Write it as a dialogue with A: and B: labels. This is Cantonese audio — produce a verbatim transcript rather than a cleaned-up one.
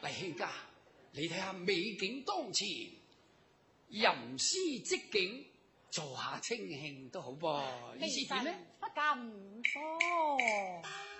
A: 嚟卿家，你睇下美景當前，吟詩即景，坐下清興都好噃。意思點呢？
B: 不敢多。